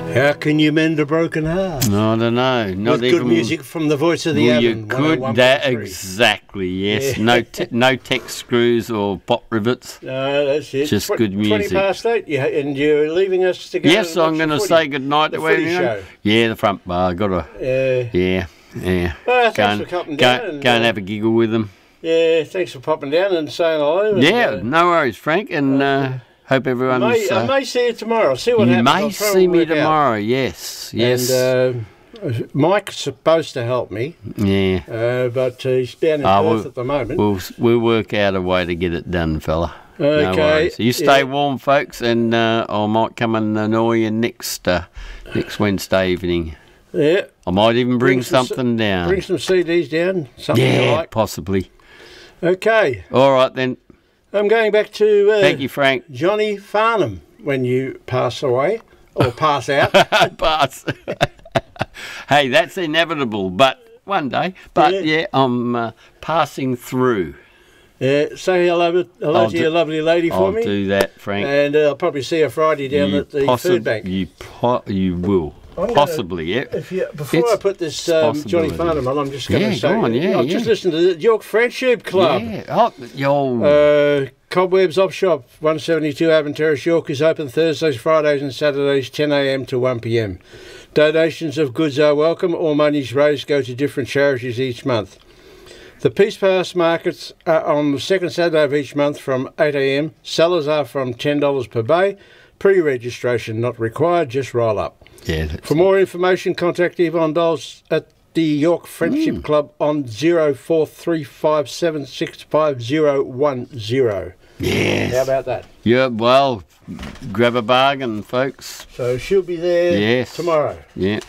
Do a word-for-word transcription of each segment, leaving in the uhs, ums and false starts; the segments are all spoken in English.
How can you mend a broken heart? I don't know. Not With even good music from the voice of the well, Oven. you could that exactly. Yes. Yeah. No, te no tech screws or pop rivets. No, that's it. Just Tw good music. Twenty past eight, you, and you're leaving us to go. Yes, and I'm watch going the to footy. say good night The to footy everyone. show. Yeah, the front bar. Got to. Yeah. Yeah. Yeah. Well, go thanks and, for coming go, down. And, go and uh, have a giggle with them. Yeah, thanks for popping down and saying hello. And, Yeah, uh, no worries, Frank, and uh, hope everyone's. I may, uh, I may see you tomorrow. See what you happens. may I'll try see and me work out. tomorrow. Yes, yes. And uh, Mike's supposed to help me, yeah. uh, but uh, he's down in Ah, Perth we'll- at the moment. We'll we'll work out a way to get it done, fella. No Okay, worries. You stay yeah. warm, folks, and uh, I might come and annoy you next uh, next Wednesday evening. Yeah. I might even bring, Bring some s- something down. Bring some C Ds down, something you yeah, like. possibly. Okay, All right then. I'm going back to uh, Thank you, Frank. Johnny Farnham when you pass away or pass out. Pass. Hey, that's inevitable, but one day. But Yeah. yeah, I'm uh, passing through. Yeah, say hello, hello I'll to your do- lovely lady for I'll me. do that, Frank. And uh, I'll probably see her Friday down you at the possi- food bank. You po you will I'm gonna- possibly, yeah. If you, before It's I put this um, Johnny possibility. Farnham on, I'm just going to Yeah, say, go on, yeah, I've yeah. just listened to the York Friendship Club. Yeah. Oh, yo. Uh, Cobwebs Op Shop, one seventy-two Avon Terrace, York, is open Thursdays, Fridays and Saturdays, ten A M to one P M. Donations of goods are welcome. All monies raised go to different charities each month. The Peace Pass markets are on the second Saturday of each month from eight A M. Sellers are from ten dollars per bay. Pre-registration not required, just roll up. yeah. That's For more information, contact Yvonne Dolls at the York Friendship Mm. Club on zero four three five seven six five zero one zero. yes. How about that? Yeah. Well, grab a bargain, folks. So she'll be there Yes. tomorrow. Yeah.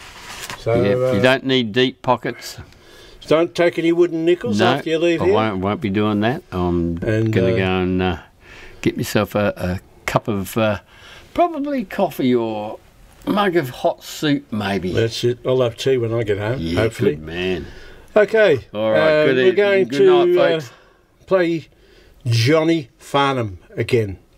So yeah. uh, You don't need deep pockets. don't take any wooden nickels No, after you leave I here. won't, won't be doing that. I'm And, going to uh, go and uh, get myself a, a cup of uh, probably coffee or mug of hot soup, maybe. That's it. I'll have tea when I get home, yeah, hopefully. good man. Okay. All right, uh, good we're evening. going Good to night, uh, folks. play Johnny Farnham again.